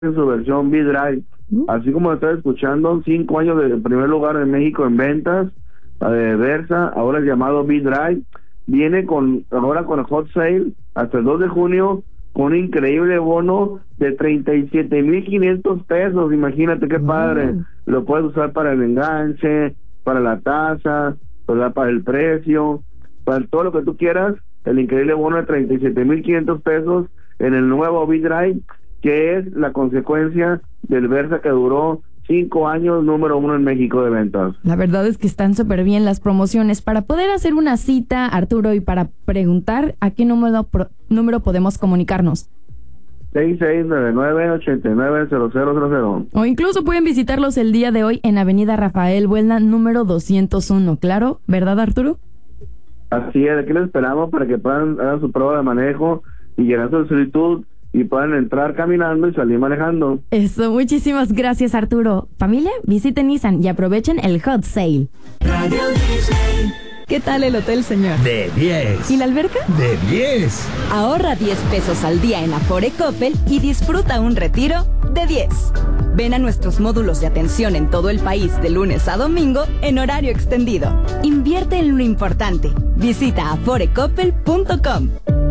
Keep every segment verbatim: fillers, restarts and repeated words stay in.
en su versión B-Drive. Así como está escuchando, cinco años de primer lugar en México en ventas, de Versa, ahora el llamado B-Drive, viene con ahora con el Hot Sale hasta el dos de junio, con un increíble bono de treinta y siete mil quinientos pesos. Imagínate qué padre. Mm. Lo puedes usar para el enganche, para la tasa, ¿verdad? Para el precio, para todo lo que tú quieras. El increíble bono de treinta y siete mil quinientos pesos en el nuevo B-Drive, que es la consecuencia del Versa que duró cinco años, número uno en México de ventas. La verdad es que están súper bien las promociones. Para poder hacer una cita, Arturo, y para preguntar, ¿a qué número, pro, número podemos comunicarnos? seis seis nueve nueve, ocho nueve cero cero cero cero. O incluso pueden visitarlos el día de hoy en Avenida Rafael Buelna, número doscientos uno. Claro, ¿verdad, Arturo? Así es, aquí les esperamos para que puedan hacer su prueba de manejo y llenar su solicitud y puedan entrar caminando y salir manejando. Eso, muchísimas gracias, Arturo. Familia, visiten Nissan y aprovechen el Hot Sale. Radio Disney. ¿Qué tal el hotel, señor? De diez. ¿Y la alberca? De diez. Ahorra diez pesos al día en Afore Coppel y disfruta un retiro de diez. Ven a nuestros módulos de atención en todo el país de lunes a domingo en horario extendido. Invierte en lo importante. Visita afore coppel punto com.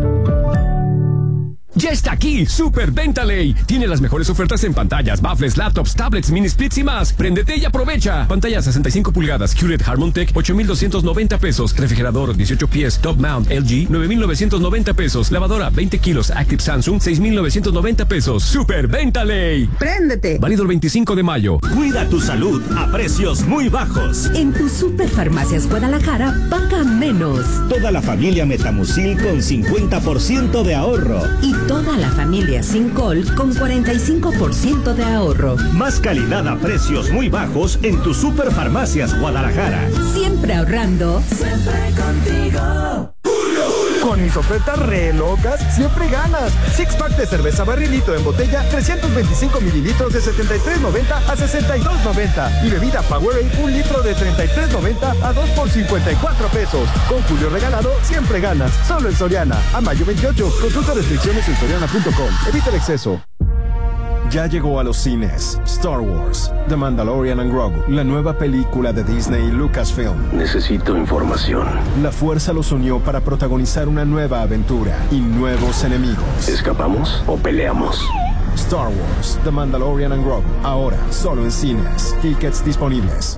Ya está aquí, Super Venta Ley. Tiene las mejores ofertas en pantallas, baffles, laptops, tablets, mini splits y más. Préndete y aprovecha. Pantalla sesenta y cinco pulgadas, Q L E D Harmon Tech, ocho mil doscientos noventa pesos. Refrigerador, dieciocho pies, Top Mount, L G, nueve mil novecientos noventa pesos. Lavadora, veinte kilos, Active Samsung, seis mil novecientos noventa pesos. Super Venta Ley. ¡Préndete! Válido el veinticinco de mayo. Cuida tu salud a precios muy bajos. En tu Superfarmacias Guadalajara, paga menos. Toda la familia Metamucil con cincuenta por ciento de ahorro. Y toda la familia Sincol con cuarenta y cinco por ciento de ahorro. Más calidad a precios muy bajos en tu Superfarmacias Guadalajara. Siempre ahorrando. Siempre contigo. Con mis ofertas re locas, siempre ganas. Six pack de cerveza barrilito en botella, trescientos veinticinco mililitros de setenta y tres noventa a sesenta y dos noventa. Y bebida Powerade, un litro de treinta y tres noventa a dos por cincuenta y cuatro pesos. Con Julio regalado, siempre ganas. Solo en Soriana. A mayo veintiocho. Consulta restricciones en soriana punto com. Evita el exceso. Ya llegó a los cines Star Wars, The Mandalorian and Grogu, la nueva película de Disney y Lucasfilm. Necesito información. La fuerza los unió para protagonizar una nueva aventura y nuevos enemigos. ¿Escapamos o peleamos? Star Wars, The Mandalorian and Grogu, ahora solo en cines. Tickets disponibles.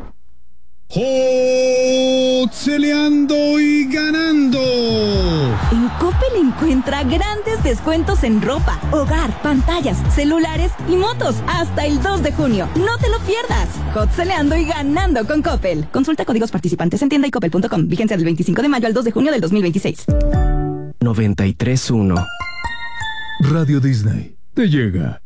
¡Hot-celeando y ganando! En Coppel encuentra grandes descuentos en ropa, hogar, pantallas, celulares y motos hasta el dos de junio. ¡No te lo pierdas! Hot-celeando y ganando con Coppel. Consulta códigos participantes en tienda y coppel punto com. Vigencia del veinticinco de mayo al dos de junio del dos mil veintiséis. noventa y tres punto uno Radio Disney te llega.